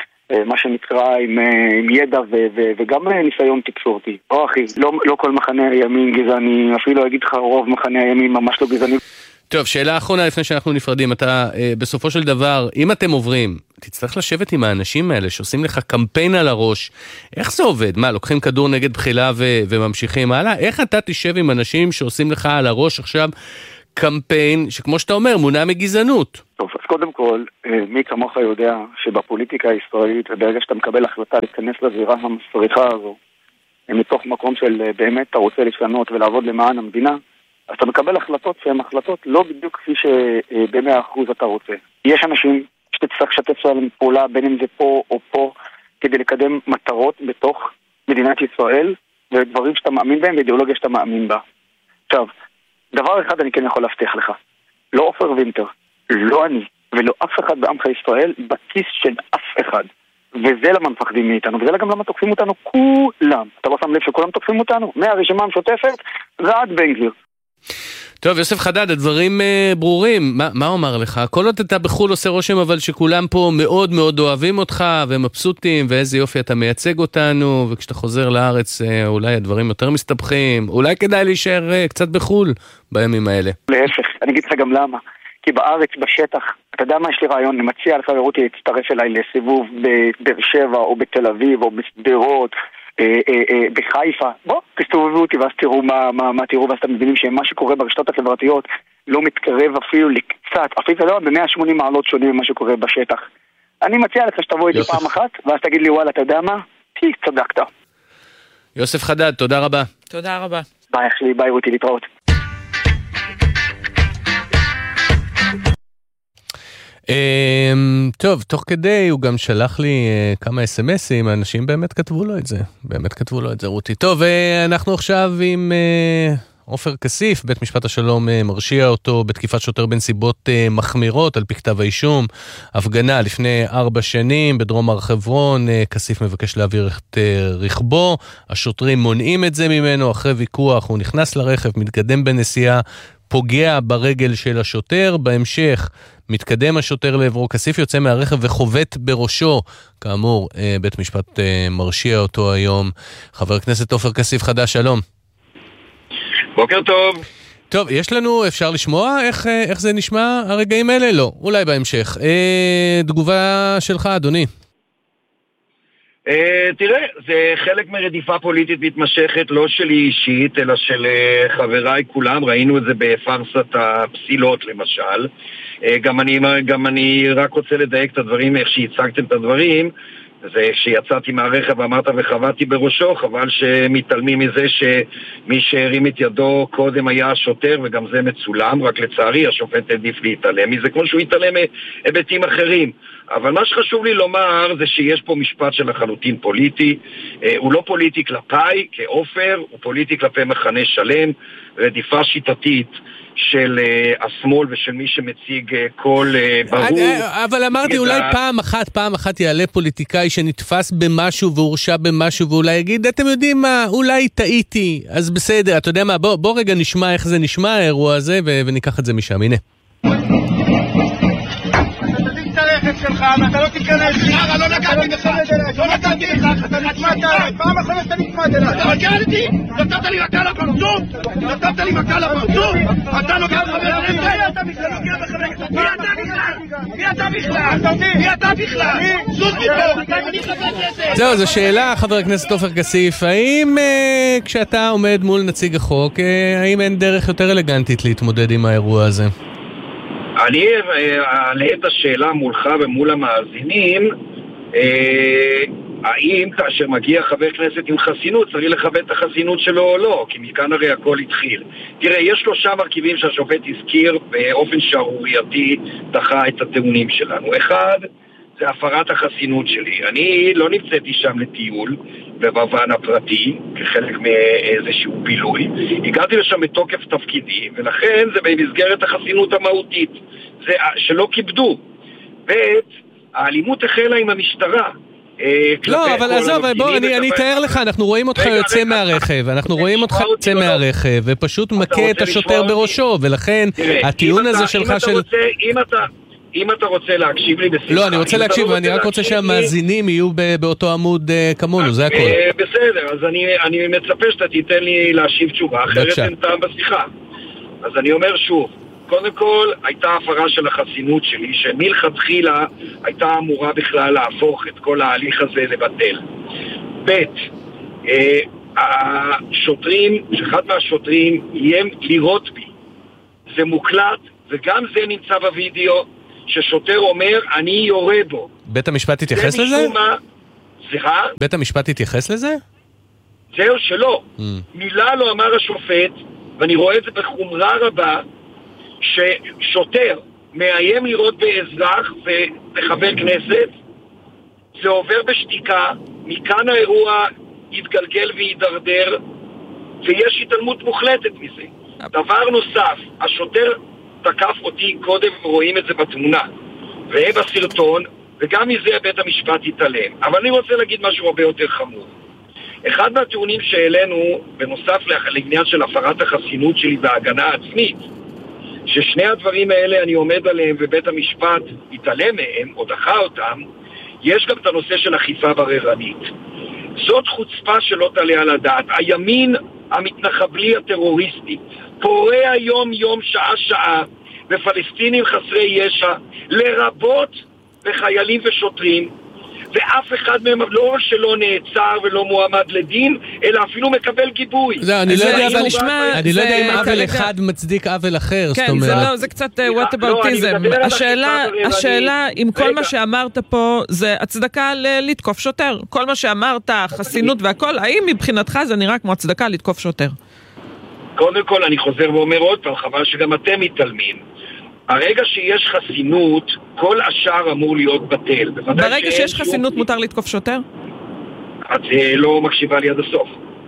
מה שנקרא, עם ידע וגם ניסיון תקשורתי. בוא אחי, לא כל מחנה הימין גזעני, אפילו אגיד לך רוב מחנה הימין ממש לא גזעני. טוב, שאלה אחרונה לפני שאנחנו נפרדים, אתה בסופו של דבר, אם אתם עוברים תצטרך לשבת עם האנשים האלה שעושים לך קמפיין על הראש. איך זה עובד? מה, לוקחים כדור נגד בחילה וממשיכים הלאה? איך אתה תשב עם אנשים שעושים לך על הראש עכשיו קמפיין שכמו שאתה אומר, מונע מגזענות? טוב, אז קודם כל, מי כמוך יודע שבפוליטיקה הישראלית, וברגע שאתה מקבל החלטה להיכנס לזירה המסריחה הזו, מתוך מקום של באמת אתה רוצה לשנות ולעבוד למען המדינה, אז אתה מקבל החלטות שהן החלטות לא בדיוק כפי שב100% אתה רוצה. יש אנשים שתצטרך לשתף עליהם פעולה, בין אם זה פה או פה, כדי לקדם מטרות בתוך מדינת ישראל, ודברים שאתה מאמין בהם, ואידיאולוגיה שאתה מאמין בה. עכשיו, דבר אחד אני כן יכול להבטיח לך, לא עופר וינטר, לא אני, ולא אף אחד בעמך ישראל, בכיס של אף אחד. וזה למה מפחדים מאיתנו, וזה גם למה תוקפים אותנו כולם. אתה לא שם לב שכולם תוקפים אותנו? מהרשימה המשותפת ועד בן גביר. טוב, יוסף חדד, הדברים ברורים. מה אומר לך? כל עוד אתה בחול עושה רושם, אבל שכולם פה מאוד מאוד אוהבים אותך ומבסוטים, ואיזה יופי אתה מייצג אותנו, וכשאתה חוזר לארץ אולי הדברים יותר מסתבכים, אולי כדאי להישאר קצת בחול בימים האלה. להפך, אני אגיד לך גם למה. כי בארץ, בשטח, אתה יודע מה יש לי רעיון? אני מציע לך רותי להצטרף אליי לסיבוב בבאר שבע או בתל אביב או בסדרות, בחיפה. בוא, תסתובבו אותי ואז תראו מה תראו, ואז אתם מבינים שמה שקורה ברשתות החברתיות לא מתקרב אפילו לקצת, אפילו לא ב-180 מעלות שונים ממה שקורה בשטח. אני מציע לך שתבוא איתי פעם אחת, ואז תגיד לי וואלה, אתה יודע מה? צדקת. יוסף חדד, תודה רבה. תודה רבה. ביי אחי, ביי רותי, להתראות. טוב, תוך כדי הוא גם שלח לי כמה אס-אמסים, אנשים באמת כתבו לו את זה, רותי. טוב, אנחנו עכשיו עם עופר כסיף, בית משפט השלום מרשיע אותו בתקיפת שוטר בנסיבות מחמירות על פי כתב האישום, הפגנה לפני 4 שנים בדרום הר חברון, כסיף מבקש להעביר את רכבו, השוטרים מונעים את זה ממנו, אחרי ויכוח הוא נכנס לרכב, מתקדם בנסיעה, פוגע ברגל של השוטר, בהמשך מתקדם השוטר לעברו, כסיף יוצא מהרכב וחובט בראשו, כאמור, בית משפט מרשיע אותו היום. חבר הכנסת עופר כסיף חדש, שלום. בוקר טוב. טוב, יש לנו, אפשר לשמוע איך זה נשמע הרגעים האלה? לא, אולי בהמשך. תגובה שלך, אדוני. תראה, זה חלק מרדיפה פוליטית מתמשכת, לא שלי אישית, אלא של חבריי כולם. ראינו את זה בפרסת הפסילות למשל. גם אני רק רוצה לדייק את הדברים, איך שהצגתם את הדברים. זה שיצאתי מהרכב ואמרת וחבטתי בראשו, חבל שמתעלמים מזה שמי שהרים את ידו קודם היה השוטר, וגם זה מצולם, רק לצערי השופט העדיף להתעלם מזה, כמו שהוא התעלם היבטים אחרים. אבל מה שחשוב לי לומר זה שיש פה משפט של לחלוטין פוליטי, הוא לא פוליטי כלפיי כעופר, הוא פוליטי כלפי מחנה שלם, רדיפה שיטתית של השמאל ושל מי שמציג קול ברור. אבל אמרתי, אולי פעם אחת יעלה פוליטיקאי שנתפס במשהו והורשע במשהו, ואולי יגיד, אתם יודעים מה, אולי טעיתי, אז בסדר, אתה יודע מה, בוא רגע נשמע איך זה נשמע האירוע הזה, וניקח את זה משם, הנה. שלך, ואתה לא תיכנס לי. לא נגעתי לך, לא נתתי לך, אתה נצמדת אליי, פעם אחרת אתה נצמד אליי. אתה מגיע לי, נתת לי מכה לפרצוף, אתה נוגע בחבר כנסת. מי אתה בכלל? זוז מפה, אני חבר כנסת. זהו, זו שאלה, חבר הכנסת עופר כסיף, האם כשאתה עומד מול נציג החוק, האם אין דרך יותר אלגנטית להתמודד עם האירוע הזה? אני אעלה את השאלה מולך ומול המאזינים, האם כאשר מגיע חבר כנסת עם חסינות צריך לכבד את החסינות שלו או לא, כי מכאן הרי הכל התחיל. תראה, יש 3 מרכיבים שהשופט הזכיר באופן שערורייתי דחה את הטיעונים שלנו. אחד, זה הפרת החסינות שלי. אני לא נמצאתי שם לטיול בבוון הפרטי, כחלק מאיזשהו בילוי. הגעתי לשם בתוקף תפקידי, ולכן זה במסגרת החסינות המהותית. זה שלא כיבדו. האלימות החלה עם המשטרה. לא, אבל עזוב, בוא, אני אתאר לך, אנחנו רואים אותך יוצא מהרכב, ופשוט מכה את השוטר בראשו, ולכן הטיעון הזה שלך של... אם אתה רוצה להקשיב לי בשיחה... לא, אני רוצה להקשיב, ואני רק רוצה שהמאזינים יהיו באותו עמוד כמונו, זה הכל. בסדר, אז אני מצפה שאתה תיתן לי להשיב תשובה, אחרת אין טעם בשיחה. אז אני אומר שוב, קודם כל, הייתה הפרה של החסינות שלי, שמלכתחילה הייתה אמורה בכלל להפוך את כל ההליך הזה לבטל. ב', השוטרים, שאחד מהשוטרים איים לירות בי. זה מוקלט, וגם זה נמצא בווידאו, ששוטר אומר, אני יורה בו. בית המשפט התייחס לזה? סליחה? בית המשפט התייחס לזה? זהו שלא. מילה לא אמר השופט, ואני רואה את זה בחומרה רבה, ששוטר מאיים לראות באזרח ובחבר כנסת, זה עובר בשתיקה, מכאן האירוע יתגלגל וידרדר, ויש התעלמות מוחלטת מזה. דבר נוסף, השוטר תקף אותי קודם, רואים את זה בתמונה, ובסרטון, וגם מזה בית המשפט יתעלם. אבל אני רוצה להגיד משהו הרבה יותר חמור. אחד מהטיעונים שהעלינו, בנוסף לעניין של הפרת החסינות שלי בהגנה עצמית, ששני הדברים האלה אני עומד עליהם ובית המשפט יתעלם מהם, או דחה אותם, יש גם את הנושא של אכיפה בררנית. זאת חוצפה שלא תעלה על הדעת. הימין המתנחבלי הטרוריסטי פורע יום יום שעה שעה בפלסטינים חסרי ישע, לרבות בחיילים ושוטרים, ואף אחד מהם לא שלא נעצר ולא מועמד לדין, אלא אפילו מקבל גיבוי. אני לא יודע אם עוול אחד מצדיק עוול אחר. כן, זה קצת וואטאבאוטיזם. השאלה אם כל מה שאמרת פה זה הצדקה לתקוף שוטר. כל מה שאמרת, חסינות והכל, האם מבחינתך זה נראה כמו הצדקה לתקוף שוטר? קודם כל אני חוזר ואומר עוד פעם, חבל שגם אתם מתעלמים. הרגע שיש חסינות, כל השאר אמור להיות בטל. ברגע שיש חסינות מותר לתקוף שוטר? את לא מקשיבה לי עד הסוף.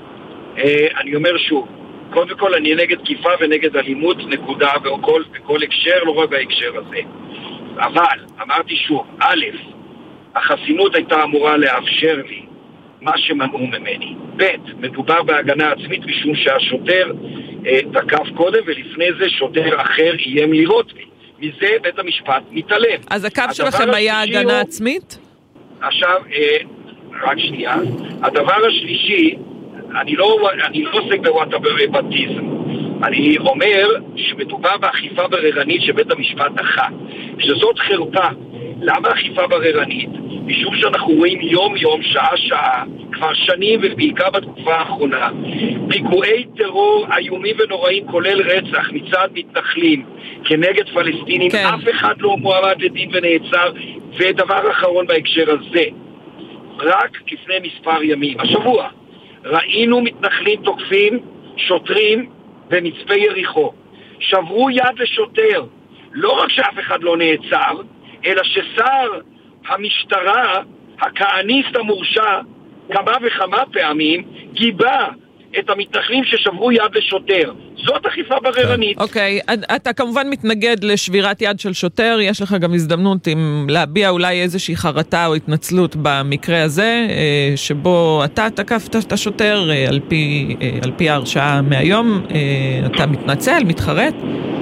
אני אומר שוב, קודם כל אני נגד תקיפה ונגד אלימות, נקודה, בכל הקשר, לא רק בהקשר הזה. אבל, אמרתי שוב, א', החסינות הייתה אמורה לאפשר לי מה שמנעו ממני. ב', מדובר בהגנה עצמית משום שהשוטר תקף קודם, ולפני זה שוטר אחר איים לירות בי. מזה בית המשפט מתעלם. אז הקו שלכם היה הגנה עצמית? עכשיו, רק שנייה. הדבר השלישי, אני לא עוסק בוואטאבאוטיזם. אני אומר שמדובר באכיפה בררנית שבית המשפט דחה. שזאת חרפה. למה אכיפה בררנית? משום שאנחנו רואים יום יום, שעה שעה, כבר שנים ובעיקר בתקופה האחרונה, פיגועי טרור איומים ונוראים כולל רצח מצד מתנחלים כנגד פלסטינים, כן. אף אחד לא מועמד לדין ונעצר. ודבר אחרון בהקשר הזה, רק לפני מספר ימים, השבוע, ראינו מתנחלים תוקפים שוטרים במצפה יריחו, שברו יד לשוטר, לא רק שאף אחד לא נעצר, אלא ששר המשטרה, הכהניסט המורשע, כמה וכמה פעמים, גיבה את המתנחלים ששברו יד לשוטר. זאת אכיפה בררנית. אוקיי, אתה כמובן מתנגד לשבירת יד של שוטר, יש לך גם הזדמנות אם להביע אולי איזושהי חרטה או התנצלות במקרה הזה, שבו אתה תקפת את השוטר על פי ההרשעה מהיום, אתה מתנצל, מתחרט?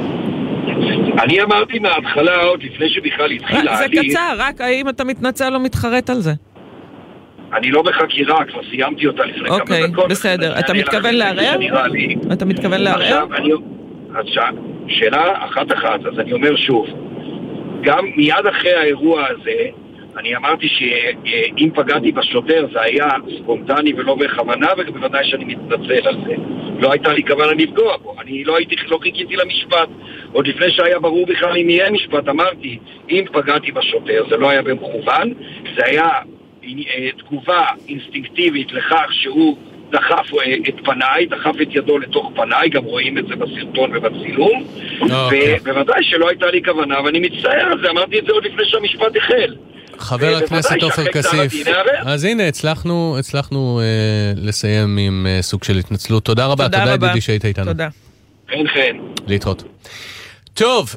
אני אמרתי מההתחלה, עוד לפני שבכלל התחיל להעליך. זה קצר, רק האם אתה מתנצל או מתחרט על זה? אני לא בחקירה, כבר סיימתי אותה לפני כמה דקות. אוקיי, בסדר. אתה מתכוון לערער? אתה מתכוון לערער? עכשיו, שאלה אחת, אז אני אומר שוב, גם מיד אחרי האירוע הזה, אני אמרתי שאם פגעתי בשוטר זה היה ספונטני ולא בכוונה, ובוודאי שאני מתנצל על זה. לא הייתה לי כוונה לפגוע בו. אני לא חיכיתי למשפט. עוד לפני שהיה ברור בכלל אם יהיה משפט, אמרתי, אם פגעתי בשוטר, זה לא היה במכוון, זה היה תגובה אינסטינקטיבית לכך שהוא דחף את פניי, דחף את ידו לתוך פניי, גם רואים את זה בסרטון ובצילום, ובוודאי שלא הייתה לי כוונה, ואני מצטער על זה, אמרתי את זה עוד לפני שהמשפט החל. חבר הכנסת עופר כסיף, אז הנה, הצלחנו לסיים עם סוג של התנצלות. תודה רבה, תודה ידידי שהיית איתנו. תודה. כן. להתראות. טוב,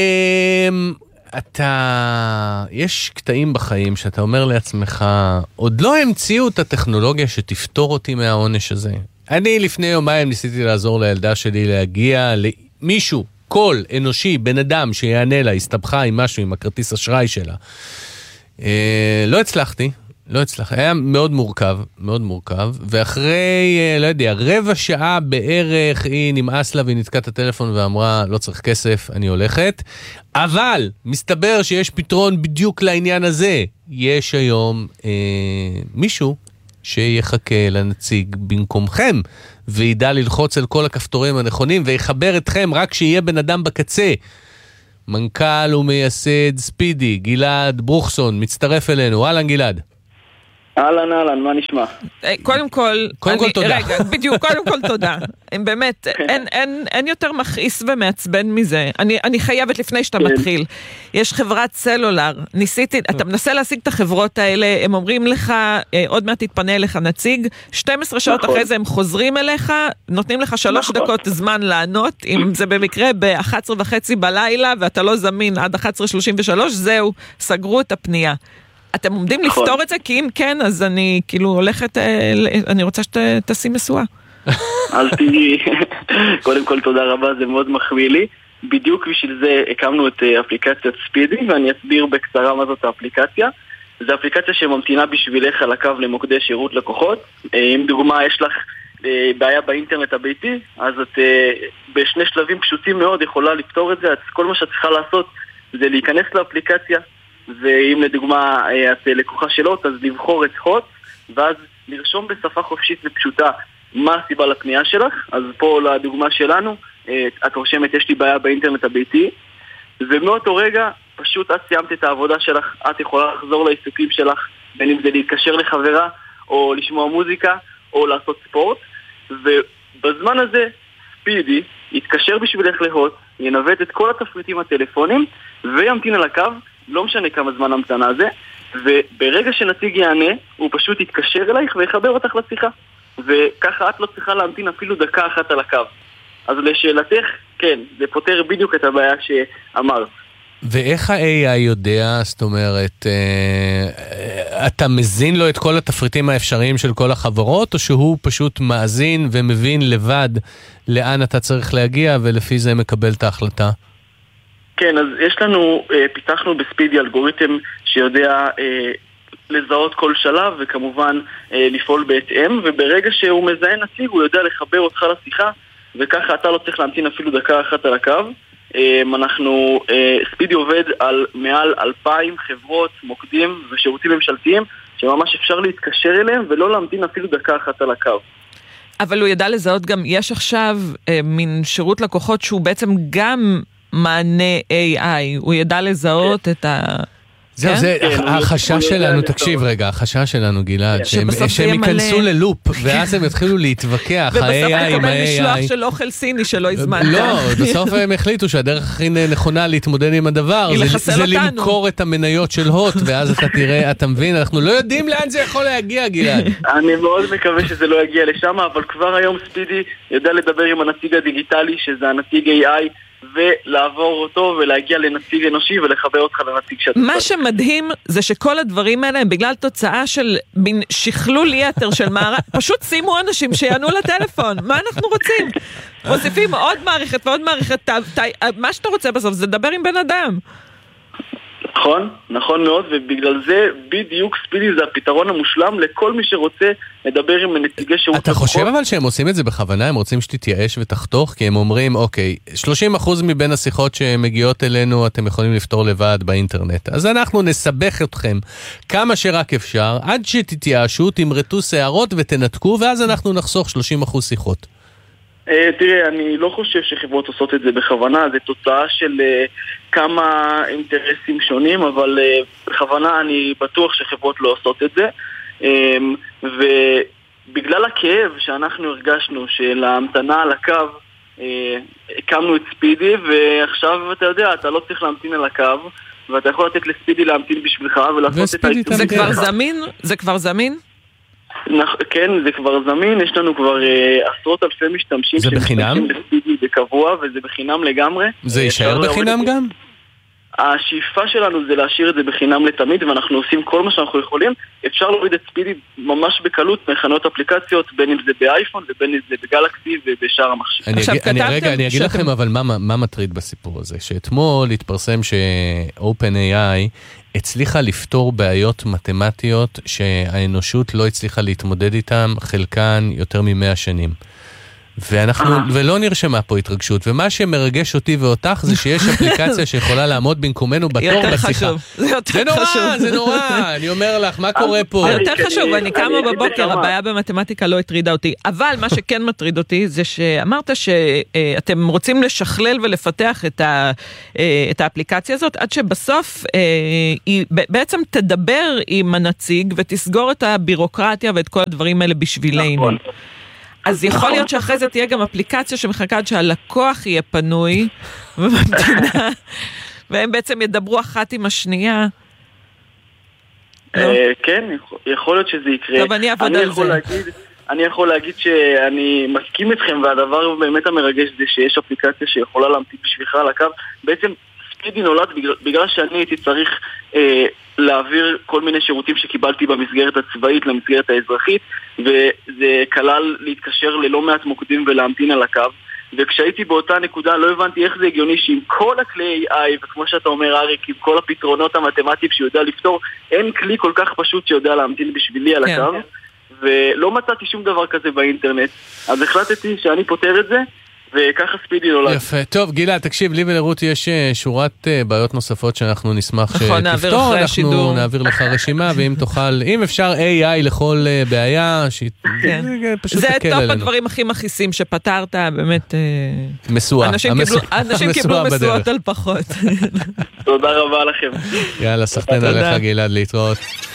יש קטעים בחיים שאתה אומר לעצמך, עוד לא המציאו את הטכנולוגיה שתפתור אותי מהעונש הזה. אני לפני יומיים ניסיתי לעזור לילדה שלי להגיע למישהו, קול אנושי, בן אדם שיענה לה, הסתבכה עם משהו, עם הכרטיס אשראי שלה. לא הצלחתי, לא הצלח, היה מאוד מורכב, מאוד מורכב, ואחרי, לא יודע, רבע שעה בערך היא נמאס לה והיא נתקעה את הטלפון ואמרה, לא צריך כסף, אני הולכת, אבל מסתבר שיש פתרון בדיוק לעניין הזה. יש היום מישהו שיחכה לנציג במקומכם, וידע ללחוץ על כל הכפתורים הנכונים, ויחבר אתכם רק שיהיה בן אדם בקצה. מנכ"ל ומייסד ספידי, גלעד ברוכסון, מצטרף אלינו. אהלן גלעד. אהלן, מה נשמע? קודם כל תודה. רגע, בדיוק, קודם כל תודה. אם באמת, אין יותר מכעיס ומעצבן מזה. אני חייבת לפני שאתה מתחיל. יש חברת סלולר, אתה מנסה להשיג את החברות האלה, הם אומרים לך, עוד מעט תתפנה אליך נציג, 12 שעות אחרי זה הם חוזרים אליך, נותנים לך 3 דקות זמן לענות, אם זה במקרה ב-11:30 בלילה, ואתה לא זמין עד 11:33, זהו, סגרו את הפנייה. אתם עומדים לפתור את זה? כי אם כן, אז אני כאילו הולכת, אני רוצה שתשים מסועה. אז תהי, קודם כל תודה רבה, זה מאוד מחמיא לי. בדיוק בשביל זה הקמנו את אפליקציית ספידי, ואני אסביר בקצרה מה זאת האפליקציה. זו אפליקציה שממתינה בשבילך על הקו למוקדי שירות לקוחות. אם דוגמה יש לך בעיה באינטרנט הביתי, אז את בשני שלבים פשוטים מאוד יכולה לפתור את זה. אז כל מה שאת צריכה לעשות זה להיכנס לאפליקציה, ואם לדוגמה את לקוחה של הוט, אז לבחור את הוט, ואז לרשום בשפה חופשית ופשוטה מה הסיבה לפנייה שלך. אז פה לדוגמה שלנו, את רושמת יש לי בעיה באינטרנט הביתי, ומאותו רגע פשוט את סיימת את העבודה שלך, את יכולה לחזור לעיסוקים שלך, בין אם זה להתקשר לחברה, או לשמוע מוזיקה, או לעשות ספורט, ובזמן הזה ספידי יתקשר בשבילך להוט, ינווט את כל התפריטים הטלפונים, וימתין על הקו, לא משנה כמה זמן המתנה זה, וברגע שנציג יענה, הוא פשוט יתקשר אלייך ויחבר אותך לשיחה. וככה את לא צריכה להמתין אפילו דקה אחת על הקו. אז לשאלתך, כן, זה פותר בדיוק את הבעיה שאמרת. ואיך ה-AI יודע, זאת אומרת, אתה מזין לו את כל התפריטים האפשריים של כל החברות, או שהוא פשוט מאזין ומבין לבד לאן אתה צריך להגיע, ולפי זה מקבל את ההחלטה? כן, אז יש לנו, פיתחנו בספידי אלגוריתם שיודע לזהות כל שלב וכמובן לפעול בהתאם, וברגע שהוא מזהה נציג הוא יודע לחבר אותך לשיחה, וככה אתה לא צריך להמתין אפילו דקה אחת על הקו. ספידי עובד על מעל 2,000 חברות, מוקדים ושירותים ממשלתיים שממש אפשר להתקשר אליהם ולא להמתין אפילו דקה אחת על הקו. אבל הוא ידע לזהות גם, יש עכשיו מין שירות לקוחות שהוא בעצם גם מענה AI, הוא ידע לזהות את ה... זהו, זה החשש שלנו, תקשיב רגע, החשש שלנו גלעד, שהם ייכנסו ללופ, ואז הם יתחילו להתווכח, ה-AI עם ה-AI. ובסוף מקבל משלוח של אוכל סיני שלא הזמנת. לא, בסוף הם החליטו שהדרך הכי נכונה להתמודד עם הדבר, זה למכור את המניות של הוט, ואז אתה תראה, אתה מבין, אנחנו לא יודעים לאן זה יכול להגיע, גלעד. אני מאוד מקווה שזה לא יגיע לשם, אבל כבר היום ספידי יודע לדבר עם הנציג הדיגיטלי, שזה הנציג AI, ולעבור אותו ולהגיע לנציג אנושי ולחבר אותך לנציג שאתה... מה שמדהים זה שכל הדברים האלה הם בגלל תוצאה של בין שכלול יתר של מערכת, פשוט שימו אנשים שיענו לטלפון, מה אנחנו רוצים? מוסיפים עוד מערכת ועוד מערכת, מה שאתה רוצה בסוף זה לדבר עם בן אדם. נכון מאוד, ובגלל זה בדיוק ספידי זה הפתרון המושלם לכל מי שרוצה לדבר עם נציגי שירות. אתה חושב אבל שהם עושים את זה בכוונה, הם רוצים שתתייאש ותחתוך, כי הם אומרים, אוקיי, 30% מבין השיחות שמגיעות אלינו אתם יכולים לפתור לבד באינטרנט, אז אנחנו נסבך אתכם כמה שרק אפשר, עד שתתייאשו, תמרטו שערות ותנתקו, ואז אנחנו נחסוך 30% שיחות. תראה, אני לא חושב שחברות עושות את זה בכוונה, זה תוצאה של כמה אינטרסים שונים, אבל בכוונה אני בטוח שחברות לא עושות את זה, ובגלל הכאב שאנחנו הרגשנו של ההמתנה על הקו, הקמנו את ספידי, ועכשיו אתה יודע, אתה לא צריך להמתין על הקו, ואתה יכול לתת לספידי להמתין בשבילך ולעשות את העיתון. זה כבר זמין? זה כבר זמין? כן, זה כבר זמין, יש לנו כבר עשרות אלפי משתמשים. זה בחינם? בספידי בקבוע, וזה בחינם לגמרי. זה יישאר בחינם גם? השאיפה שלנו זה להשאיר את זה בחינם לתמיד, ואנחנו עושים כל מה שאנחנו יכולים. אפשר להוריד את ספידי ממש בקלות מחנות אפליקציות, בין אם זה באייפון ובין אם זה בגלקסי ובשאר המחשבים. אני אגיד לכם אבל מה מטריד בסיפור הזה, שאתמול התפרסם ש-OpenAI הצליחה לפתור בעיות מתמטיות שהאנושות לא הצליחה להתמודד איתן, חלקן יותר מ100 שנים. ולא נרשמה פה התרגשות, ומה שמרגש אותי ואותך זה שיש אפליקציה שיכולה לעמוד במקומנו בתור בשיחה. זה נורא, אני אומר לך, מה קורה פה? זה יותר חשוב, אני קמה בבוקר, הבעיה במתמטיקה לא הטרידה אותי, אבל מה שכן מטריד אותי זה שאמרת שאתם רוצים לשכלל ולפתח את האפליקציה הזאת, עד שבסוף היא בעצם תדבר עם הנציג ותסגור את הבירוקרטיה ואת כל הדברים האלה בשבילנו. אז יכול להיות שאחרי זה תהיה גם אפליקציה שמחכה עד שהלקוח יהיה פנוי במדינה, והם בעצם ידברו אחת עם השנייה. כן, יכול להיות שזה יקרה. טוב, אני אעבוד על זה. אני יכול להגיד שאני מסכים איתכם, והדבר באמת המרגש זה שיש אפליקציה שיכולה להמתיק בשבילך על הקו. בעצם ספידי נולד בגלל שאני הייתי צריך להעביר כל מיני שירותים שקיבלתי במסגרת הצבאית למסגרת האזרחית, וזה כלל להתקשר ללא מעט מוקדים ולהמתין על הקו. וכשהייתי באותה נקודה לא הבנתי איך זה הגיוני שעם כל הכלי AI, וכמו שאתה אומר אריק, עם כל הפתרונות המתמטיים שיודע לפתור, אין כלי כל כך פשוט שיודע להמתין בשבילי על הקו, ולא מצאתי שום דבר כזה באינטרנט. אז החלטתי שאני פותר את זה, וככה ספידי נולד. יפה. טוב, גילה, תקשיב, לי ולרותי יש שורת בעיות נוספות שאנחנו נשמח שתפתור. אנחנו נעביר לך רשימה, ואם תוכל, אם אפשר AI לכל בעיה, שפשוט תקל עלינו. זה טופ הדברים הכי מכיסים שפתרת, באמת. מסועה. אנשים קיבלו מסועות על פחות. תודה רבה לכם. יאללה, סחטן עליך גלעד, להתראות.